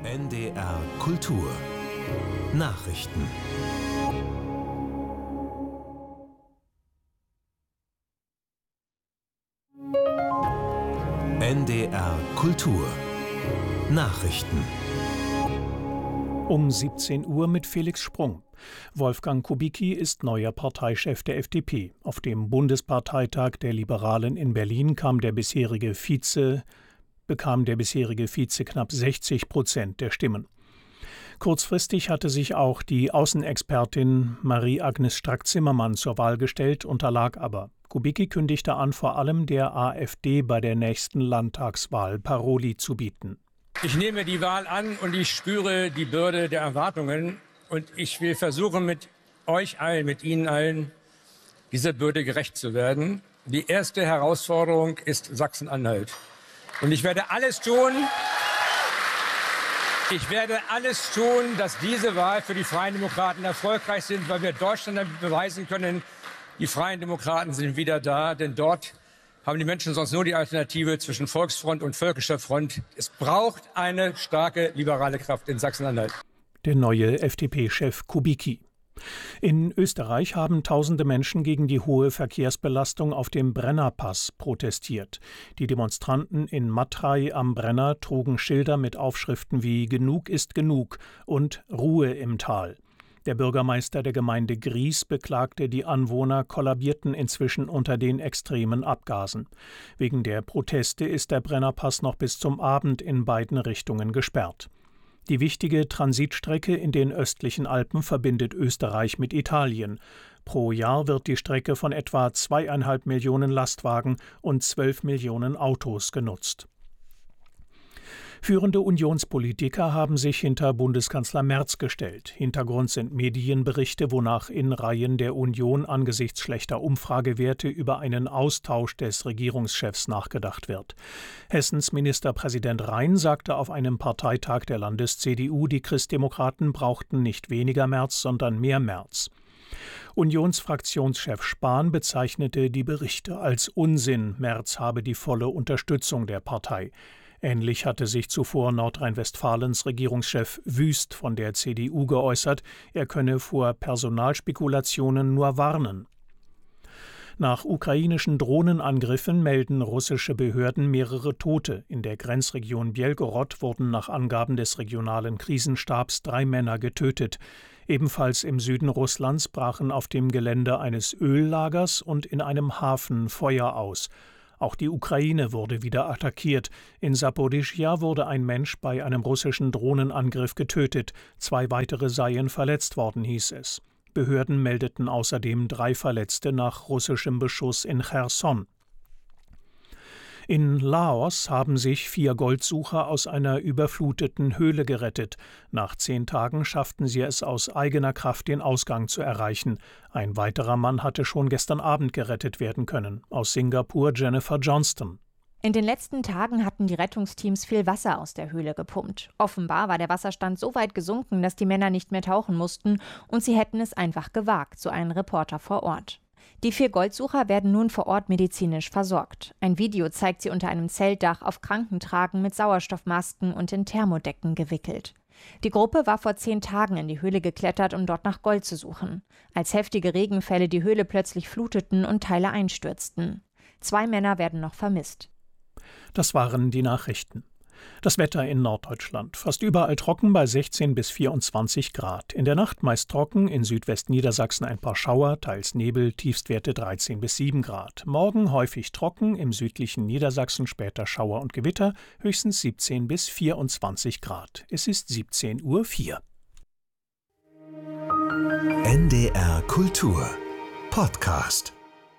NDR Kultur Nachrichten. NDR Kultur Nachrichten. Um 17 Uhr mit Felix Sprung. Wolfgang Kubicki ist neuer Parteichef der FDP. Auf dem Bundesparteitag der Liberalen in Berlin bekam der bisherige Vize knapp 60% der Stimmen. Kurzfristig hatte sich auch die Außenexpertin Marie-Agnes Strack-Zimmermann zur Wahl gestellt, unterlag aber. Kubicki kündigte an, vor allem der AfD bei der nächsten Landtagswahl Paroli zu bieten. Ich nehme die Wahl an und ich spüre die Bürde der Erwartungen. Und ich will versuchen, mit euch allen, mit Ihnen allen, dieser Bürde gerecht zu werden. Die erste Herausforderung ist Sachsen-Anhalt. Und ich werde alles tun, dass diese Wahl für die Freien Demokraten erfolgreich sind, weil wir Deutschland damit beweisen können, die Freien Demokraten sind wieder da, denn dort haben die Menschen sonst nur die Alternative zwischen Volksfront und Völkischer Front. Es braucht eine starke liberale Kraft in Sachsen-Anhalt. Der neue FDP-Chef Kubicki. In Österreich haben tausende Menschen gegen die hohe Verkehrsbelastung auf dem Brennerpass protestiert. Die Demonstranten in Matrei am Brenner trugen Schilder mit Aufschriften wie »Genug ist genug« und »Ruhe im Tal«. Der Bürgermeister der Gemeinde Gries beklagte, die Anwohner kollabierten inzwischen unter den extremen Abgasen. Wegen der Proteste ist der Brennerpass noch bis zum Abend in beiden Richtungen gesperrt. Die wichtige Transitstrecke in den östlichen Alpen verbindet Österreich mit Italien. Pro Jahr wird die Strecke von etwa 2,5 Millionen Lastwagen und 12 Millionen Autos genutzt. Führende Unionspolitiker haben sich hinter Bundeskanzler Merz gestellt. Hintergrund sind Medienberichte, wonach in Reihen der Union angesichts schlechter Umfragewerte über einen Austausch des Regierungschefs nachgedacht wird. Hessens Ministerpräsident Rhein sagte auf einem Parteitag der Landes-CDU, die Christdemokraten brauchten nicht weniger Merz, sondern mehr Merz. Unionsfraktionschef Spahn bezeichnete die Berichte als Unsinn. Merz habe die volle Unterstützung der Partei. Ähnlich hatte sich zuvor Nordrhein-Westfalens Regierungschef Wüst von der CDU geäußert, er könne vor Personalspekulationen nur warnen. Nach ukrainischen Drohnenangriffen melden russische Behörden mehrere Tote. In der Grenzregion Bjelgorod wurden nach Angaben des regionalen Krisenstabs 3 Männer getötet. Ebenfalls im Süden Russlands brachen auf dem Gelände eines Öllagers und in einem Hafen Feuer aus. Auch die Ukraine wurde wieder attackiert. In Saporischschja wurde ein Mensch bei einem russischen Drohnenangriff getötet. 2 weitere seien verletzt worden, hieß es. Behörden meldeten außerdem 3 Verletzte nach russischem Beschuss in Cherson. In Laos haben sich 4 Goldsucher aus einer überfluteten Höhle gerettet. Nach 10 Tagen schafften sie es aus eigener Kraft, den Ausgang zu erreichen. Ein weiterer Mann hatte schon gestern Abend gerettet werden können. Aus Singapur Jennifer Johnston. In den letzten Tagen hatten die Rettungsteams viel Wasser aus der Höhle gepumpt. Offenbar war der Wasserstand so weit gesunken, dass die Männer nicht mehr tauchen mussten und sie hätten es einfach gewagt, so ein Reporter vor Ort. Die 4 Goldsucher werden nun vor Ort medizinisch versorgt. Ein Video zeigt sie unter einem Zeltdach auf Krankentragen mit Sauerstoffmasken und in Thermodecken gewickelt. Die Gruppe war vor 10 Tagen in die Höhle geklettert, um dort nach Gold zu suchen. Als heftige Regenfälle die Höhle plötzlich fluteten und Teile einstürzten. 2 Männer werden noch vermisst. Das waren die Nachrichten. Das Wetter in Norddeutschland. Fast überall trocken bei 16 bis 24 Grad. In der Nacht meist trocken, in Südwestniedersachsen ein paar Schauer, teils Nebel, Tiefstwerte 13 bis 7 Grad. Morgen häufig trocken, im südlichen Niedersachsen später Schauer und Gewitter, höchstens 17 bis 24 Grad. Es ist 17:04 Uhr. NDR Kultur Podcast.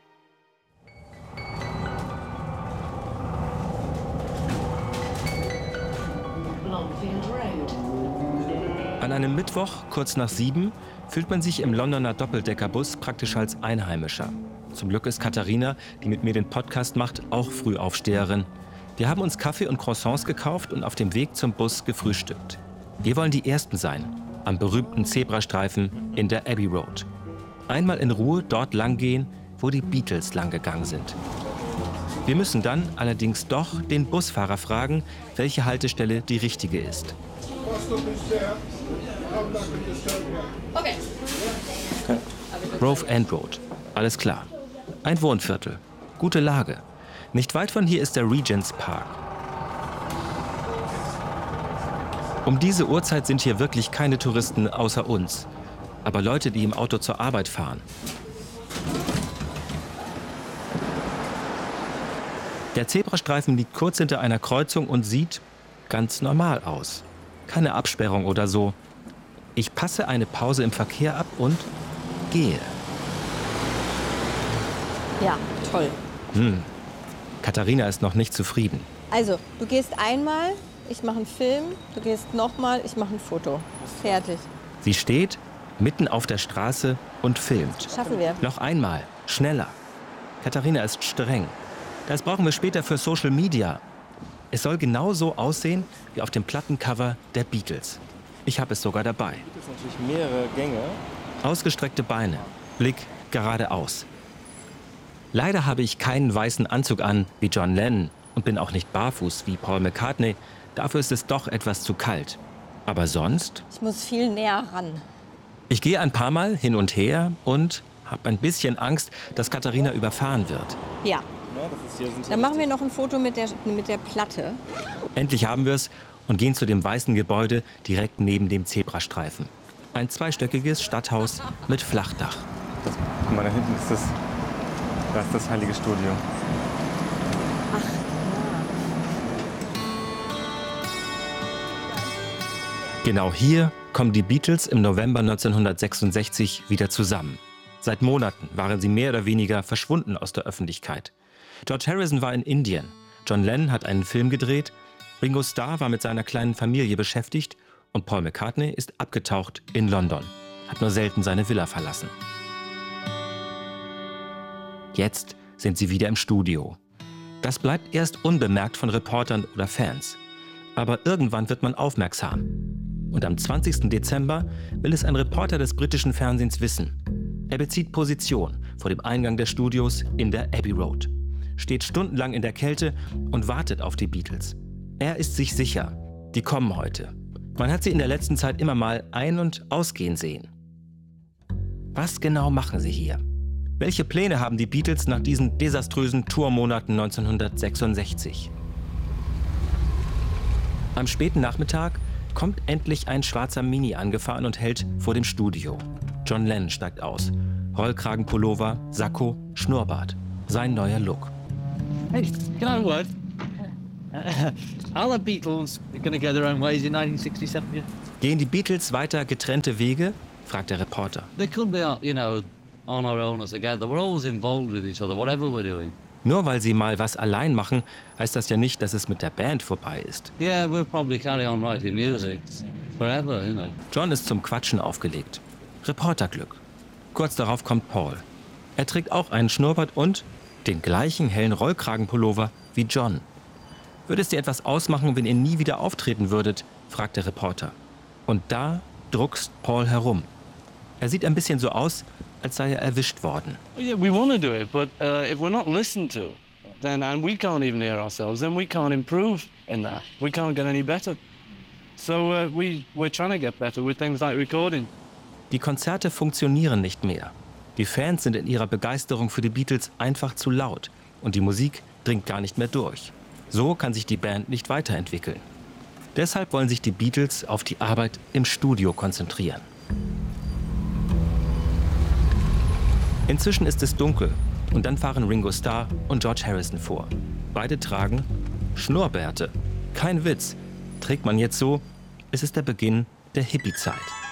An einem Mittwoch, kurz nach 7, fühlt man sich im Londoner Doppeldeckerbus praktisch als Einheimischer. Zum Glück ist Katharina, die mit mir den Podcast macht, auch Frühaufsteherin. Wir haben uns Kaffee und Croissants gekauft und auf dem Weg zum Bus gefrühstückt. Wir wollen die Ersten sein, am berühmten Zebrastreifen in der Abbey Road. Einmal in Ruhe dort langgehen, wo die Beatles langgegangen sind. Wir müssen dann allerdings doch den Busfahrer fragen, welche Haltestelle die richtige ist. Okay. Grove End Road. Alles klar. Ein Wohnviertel. Gute Lage. Nicht weit von hier ist der Regents Park. Um diese Uhrzeit sind hier wirklich keine Touristen außer uns. Aber Leute, die im Auto zur Arbeit fahren. Der Zebrastreifen liegt kurz hinter einer Kreuzung und sieht ganz normal aus. Keine Absperrung oder so. Ich passe eine Pause im Verkehr ab und gehe. Ja, toll. Katharina ist noch nicht zufrieden. Also, du gehst einmal, ich mache einen Film, du gehst nochmal, ich mache ein Foto. Fertig. Sie steht mitten auf der Straße und filmt. Schaffen wir. Noch einmal, schneller. Katharina ist streng. Das brauchen wir später für Social Media. Es soll genau so aussehen wie auf dem Plattencover der Beatles. Ich habe es sogar dabei. Es gibt natürlich mehrere Gänge. Ausgestreckte Beine, Blick geradeaus. Leider habe ich keinen weißen Anzug an wie John Lennon und bin auch nicht barfuß wie Paul McCartney. Dafür ist es doch etwas zu kalt. Aber sonst? Ich muss viel näher ran. Ich gehe ein paar Mal hin und her und habe ein bisschen Angst, dass Katharina überfahren wird. Ja. Dann machen wir noch ein Foto mit der Platte. Endlich haben wir es und gehen zu dem weißen Gebäude direkt neben dem Zebrastreifen. Ein zweistöckiges Stadthaus mit Flachdach. Guck mal, da hinten ist das Heilige Studio. Ach, Genau hier kommen die Beatles im November 1966 wieder zusammen. Seit Monaten waren sie mehr oder weniger verschwunden aus der Öffentlichkeit. George Harrison war in Indien, John Lennon hat einen Film gedreht, Ringo Starr war mit seiner kleinen Familie beschäftigt und Paul McCartney ist abgetaucht in London, hat nur selten seine Villa verlassen. Jetzt sind sie wieder im Studio. Das bleibt erst unbemerkt von Reportern oder Fans. Aber irgendwann wird man aufmerksam. Und am 20. Dezember will es ein Reporter des britischen Fernsehens wissen. Er bezieht Position vor dem Eingang der Studios in der Abbey Road, steht stundenlang in der Kälte und wartet auf die Beatles. Er ist sich sicher, die kommen heute. Man hat sie in der letzten Zeit immer mal ein- und ausgehen sehen. Was genau machen sie hier? Welche Pläne haben die Beatles nach diesen desaströsen Tourmonaten 1966? Am späten Nachmittag kommt endlich ein schwarzer Mini angefahren und hält vor dem Studio. John Lennon steigt aus. Rollkragenpullover, Sakko, Schnurrbart. Sein neuer Look. Hey, you know what? All the Beatles are going to go their own ways in 1967. Yeah? Gehen die Beatles weiter getrennte Wege? Fragt der Reporter. They couldn't be, on our own as together. We're always involved with each other, whatever we're doing. Nur weil sie mal was allein machen, heißt das ja nicht, dass es mit der Band vorbei ist. Yeah, we'll probably carry on writing music forever, John ist zum Quatschen aufgelegt. Reporterglück. Kurz darauf kommt Paul. Er trägt auch einen Schnurrbart und den gleichen hellen Rollkragenpullover wie John. Würde es dir etwas ausmachen, wenn ihr nie wieder auftreten würdet? Fragt der Reporter. Und da druckst Paul herum. Er sieht ein bisschen so aus, als sei er erwischt worden. Yeah, we want to do it, but if we're not listened to, then and we can't even hear ourselves, then we can't improve in that. We can't get any better. So we're trying to get better with things like recording. Die Konzerte funktionieren nicht mehr. Die Fans sind in ihrer Begeisterung für die Beatles einfach zu laut und die Musik dringt gar nicht mehr durch. So kann sich die Band nicht weiterentwickeln. Deshalb wollen sich die Beatles auf die Arbeit im Studio konzentrieren. Inzwischen ist es dunkel und dann fahren Ringo Starr und George Harrison vor. Beide tragen Schnurrbärte. Kein Witz. Trägt man jetzt so, ist es der Beginn der Hippie-Zeit.